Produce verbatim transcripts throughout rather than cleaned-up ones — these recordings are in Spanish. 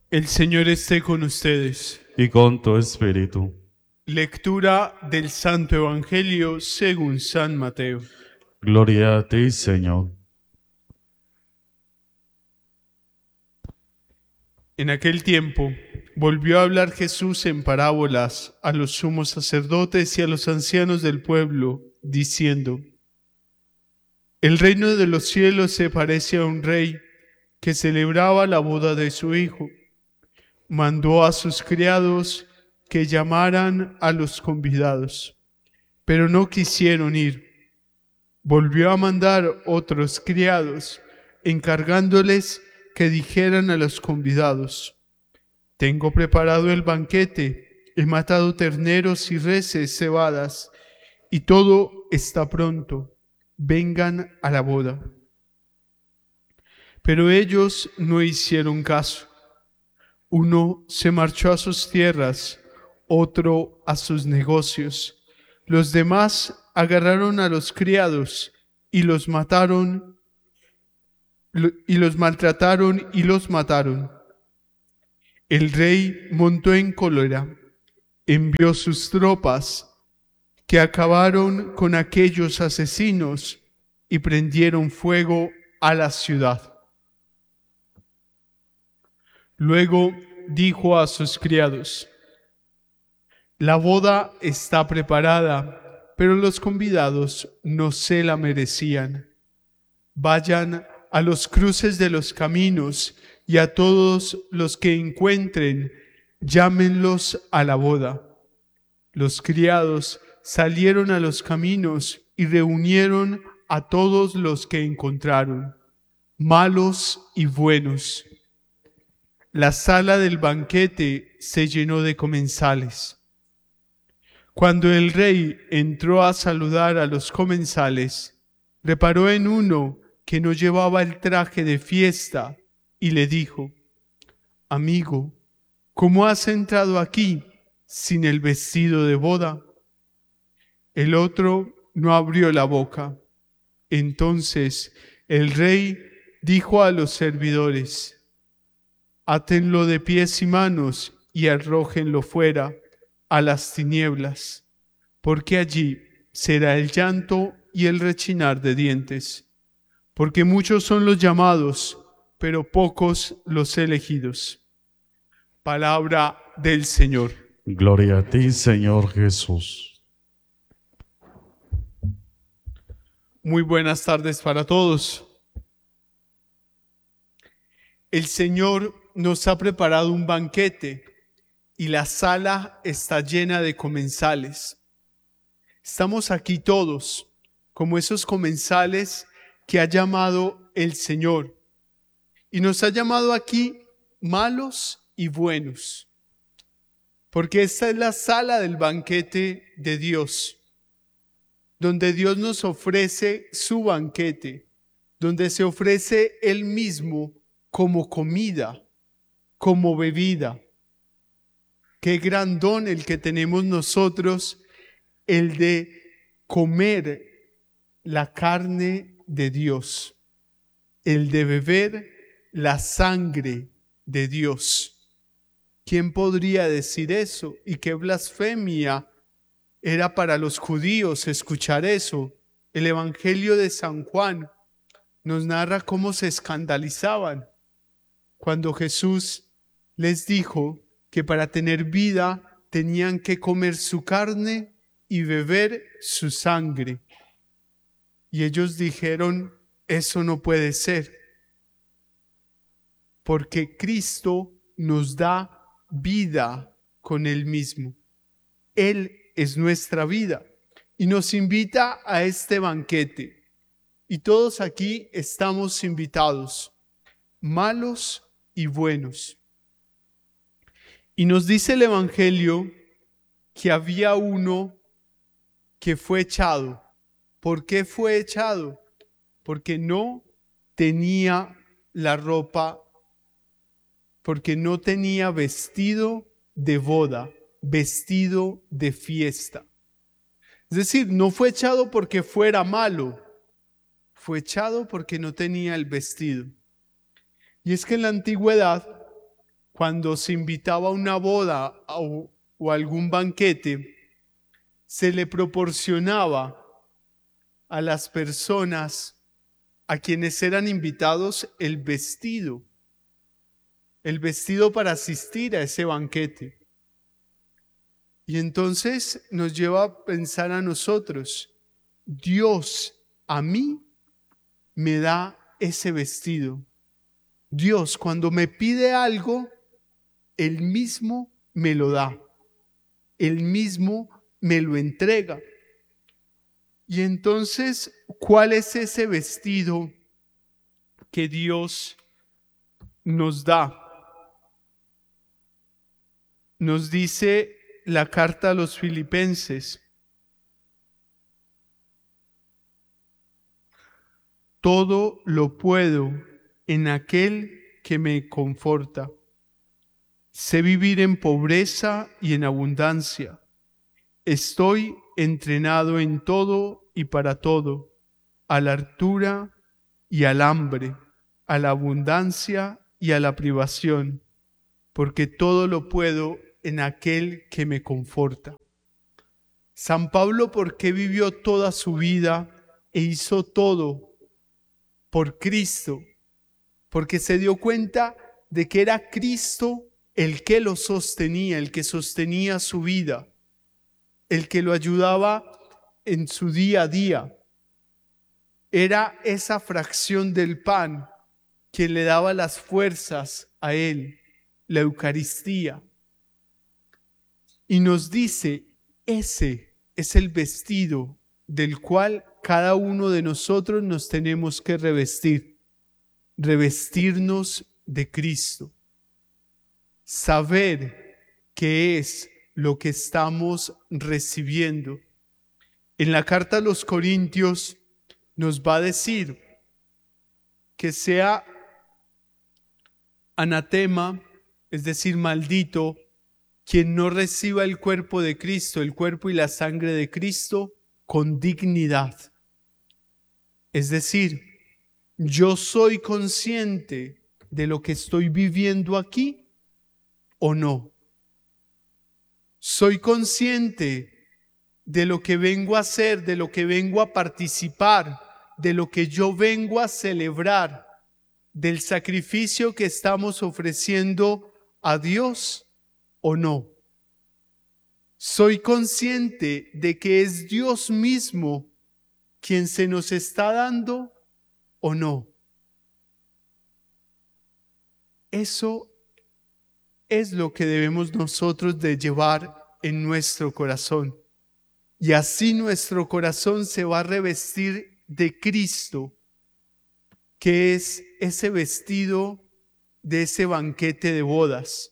El Señor esté con ustedes. Y con tu espíritu. Lectura del Santo Evangelio según San Mateo. Gloria a ti, Señor. En aquel tiempo volvió a hablar Jesús en parábolas a los sumos sacerdotes y a los ancianos del pueblo, diciendo: El reino de los cielos se parece a un rey que celebraba la boda de su hijo. Mandó a sus criados que llamaran a los convidados, pero no quisieron ir. Volvió a mandar otros criados, encargándoles que dijeran a los convidados: Tengo preparado el banquete, he matado terneros y reses cebadas, y todo está pronto. Vengan a la boda. Pero ellos no hicieron caso. Uno se marchó a sus tierras, otro a sus negocios. Los demás agarraron a los criados y los mataron, y los maltrataron y los mataron. El rey montó en cólera, envió sus tropas, que acabaron con aquellos asesinos y prendieron fuego a la ciudad. Luego dijo a sus criados: La boda está preparada, pero los convidados no se la merecían. Vayan a los cruces de los caminos y a todos los que encuentren, llámenlos a la boda. Los criados salieron a los caminos y reunieron a todos los que encontraron, malos y buenos. La sala del banquete se llenó de comensales. Cuando el rey entró a saludar a los comensales, reparó en uno que no llevaba el traje de fiesta y le dijo: Amigo, ¿cómo has entrado aquí sin el vestido de boda? El otro no abrió la boca. Entonces el rey dijo a los servidores: Átenlo de pies y manos y arrójenlo fuera a las tinieblas, porque allí será el llanto y el rechinar de dientes, porque muchos son los llamados, pero pocos los elegidos. Palabra del Señor. Gloria a ti, Señor Jesús. Muy buenas tardes para todos. El Señor nos ha preparado un banquete y la sala está llena de comensales. Estamos aquí todos como esos comensales que ha llamado el Señor. Y nos ha llamado aquí malos y buenos, porque esta es la sala del banquete de Dios, donde Dios nos ofrece su banquete, donde se ofrece Él mismo como comida, como bebida. Qué gran don el que tenemos nosotros, el de comer la carne de Dios, el de beber la sangre de Dios. ¿Quién podría decir eso? Y qué blasfemia era para los judíos escuchar eso. El Evangelio de San Juan nos narra cómo se escandalizaban cuando Jesús les dijo que para tener vida tenían que comer su carne y beber su sangre. Y ellos dijeron: eso no puede ser, porque Cristo nos da vida con Él mismo. Él es nuestra vida y nos invita a este banquete. Y todos aquí estamos invitados, malos y buenos. Y nos dice el Evangelio que había uno que fue echado. ¿Por qué fue echado? Porque no tenía la ropa, porque no tenía vestido de boda, vestido de fiesta. Es decir, no fue echado porque fuera malo, fue echado porque no tenía el vestido. Y es que en la antigüedad, cuando se invitaba a una boda o, o algún banquete, se le proporcionaba a las personas a quienes eran invitados el vestido, el vestido para asistir a ese banquete. Y entonces nos lleva a pensar a nosotros, Dios a mí me da ese vestido. Dios, cuando me pide algo, Él mismo me lo da. Él mismo me lo entrega. Y entonces, ¿cuál es ese vestido que Dios nos da? Nos dice la carta a los Filipenses: todo lo puedo en aquel que me conforta. Sé vivir en pobreza y en abundancia. Estoy entrenado en todo y para todo, a la hartura y al hambre, a la abundancia y a la privación, porque todo lo puedo en aquel que me conforta. San Pablo, ¿por qué vivió toda su vida e hizo todo por Cristo? Porque se dio cuenta de que era Cristo el que lo sostenía, el que sostenía su vida, el que lo ayudaba en su día a día. Era esa fracción del pan que le daba las fuerzas a él, la Eucaristía. Y nos dice, ese es el vestido del cual cada uno de nosotros nos tenemos que revestir, revestirnos de Cristo. Saber qué es lo que estamos recibiendo. En la carta a los Corintios nos va a decir que sea anatema, es decir, maldito, quien no reciba el cuerpo de Cristo, el cuerpo y la sangre de Cristo, con dignidad. Es decir, yo soy consciente de lo que estoy viviendo aquí, ¿o no? Soy consciente de lo que vengo a hacer, de lo que vengo a participar, de lo que yo vengo a celebrar, del sacrificio que estamos ofreciendo a Dios, ¿o no? Soy consciente de que es Dios mismo quien se nos está dando, ¿o no? Eso es lo que debemos nosotros de llevar en nuestro corazón. Y así nuestro corazón se va a revestir de Cristo, que es ese vestido de ese banquete de bodas.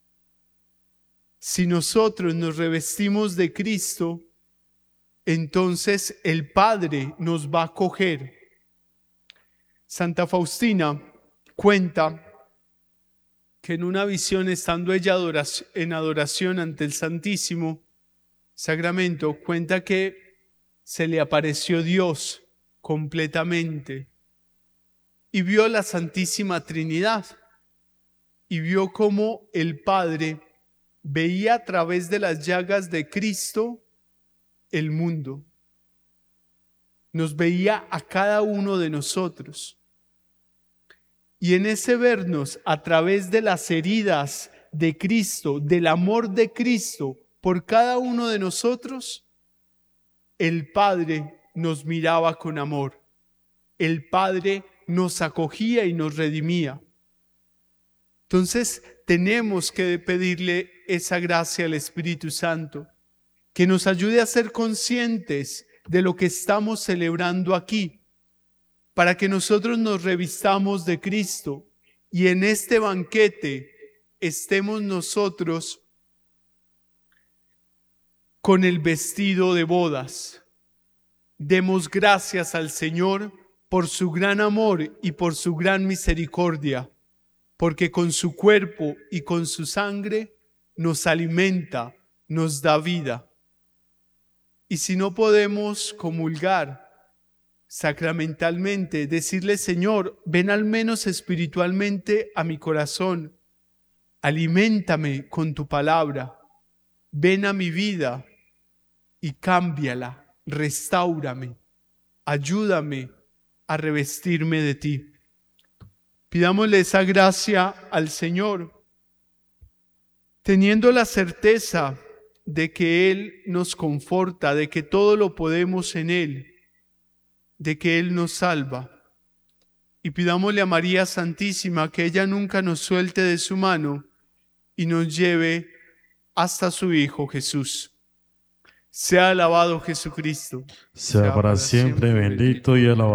Si nosotros nos revestimos de Cristo, entonces el Padre nos va a acoger. Santa Faustina cuenta que en una visión, estando ella en adoración ante el Santísimo Sacramento, cuenta que se le apareció Dios completamente y vio la Santísima Trinidad y vio cómo el Padre veía a través de las llagas de Cristo el mundo. Nos veía a cada uno de nosotros. Y en ese vernos a través de las heridas de Cristo, del amor de Cristo por cada uno de nosotros, el Padre nos miraba con amor. El Padre nos acogía y nos redimía. Entonces tenemos que pedirle esa gracia al Espíritu Santo, que nos ayude a ser conscientes de lo que estamos celebrando aquí, para que nosotros nos revistamos de Cristo y en este banquete estemos nosotros con el vestido de bodas. Demos gracias al Señor por su gran amor y por su gran misericordia, porque con su cuerpo y con su sangre nos alimenta, nos da vida. Y si no podemos comulgar sacramentalmente, decirle, Señor, ven al menos espiritualmente a mi corazón, Aliméntame con tu palabra. Ven a mi vida y cámbiala, restáurame, ayúdame a revestirme de ti. Pidámosle esa gracia al Señor, teniendo la certeza de que Él nos conforta, de que todo lo podemos en Él, de que Él nos salva. Y pidámosle a María Santísima que ella nunca nos suelte de su mano y nos lleve hasta su Hijo Jesús. Sea alabado Jesucristo. Sea para siempre bendito y alabado.